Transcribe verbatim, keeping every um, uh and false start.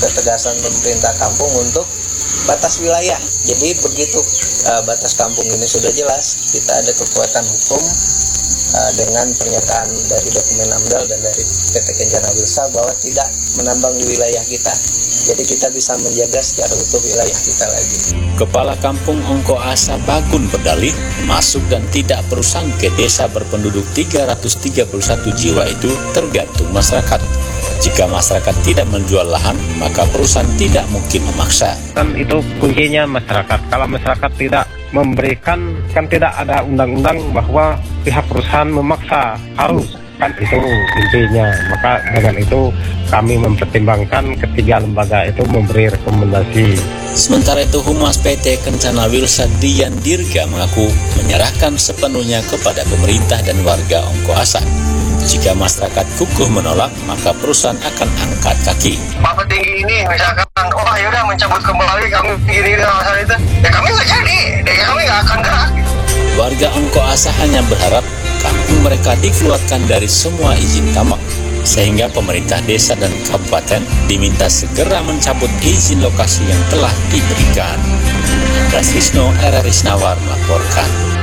ketegasan pemerintah kampung untuk batas wilayah. Jadi begitu uh, batas kampung ini sudah jelas, kita ada kekuatan hukum uh, dengan pernyataan dari dokumen AMDAL dan dari P T Kencana Wilsa bahwa tidak menambang di wilayah kita. Jadi kita bisa menjaga secara utuh wilayah kita lagi. Kepala Kampung Ongko Asa Bagun berdalih, masuk dan tidak perusahaan ke desa berpenduduk tiga ratus tiga puluh satu jiwa itu tergantung masyarakat. Jika masyarakat tidak menjual lahan, maka perusahaan tidak mungkin memaksa. Kan itu kuncinya masyarakat. Kalau masyarakat tidak memberikan, kan tidak ada undang-undang bahwa pihak perusahaan memaksa harus. Kan itu intinya. Maka dengan itu kami mempertimbangkan ketiga lembaga itu memberi rekomendasi. Sementara itu Humas P T Kencana Wilsa Dian Dirga mengaku menyerahkan sepenuhnya kepada pemerintah dan warga Ongko Asa. Jika masyarakat kukuh menolak, maka perusahaan akan angkat kaki. Pak petinggi ini misalkan, oh ya udah mencabut kembali kami begini dengan masalah itu, ya kami nggak jadi, ya kami nggak akan gerak. Warga Ongko Asa hanya berharap kampung mereka dikeluarkan dari semua izin tambang, sehingga pemerintah desa dan kabupaten diminta segera mencabut izin lokasi yang telah diberikan. Andras Wisno, R R I Snawar melaporkan.